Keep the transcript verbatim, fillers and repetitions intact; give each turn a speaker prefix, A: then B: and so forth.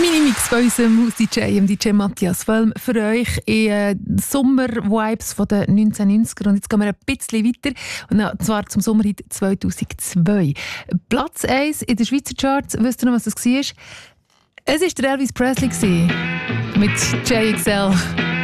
A: Mini-Mix bei unserem Haus-D J, dem D J Matthias Völm, für euch in äh, Sommer-Vibes von den neunzehnhundertneunziger. Und jetzt gehen wir ein bisschen weiter, und zwar zum Sommerhit zweitausendzwei. Platz eins in den Schweizer Charts, wisst ihr noch, was das war? Es war der Elvis Presley mit J X L.